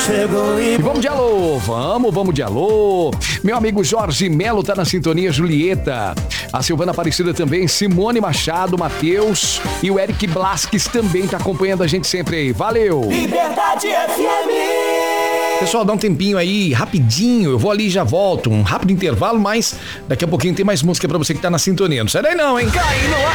chegou E vamos de alô, vamos de alô. Meu amigo Jorge Melo tá na sintonia, Julieta. A Silvana Aparecida também, Simone Machado, Matheus e o Eric Blasques também tá acompanhando a gente sempre aí. Valeu! Liberdade FM. Pessoal, dá um tempinho aí, rapidinho, eu vou ali e já volto. Um rápido intervalo, mas daqui a pouquinho tem mais música pra você que tá na sintonia. Não sai daí não, hein? Cai no ar.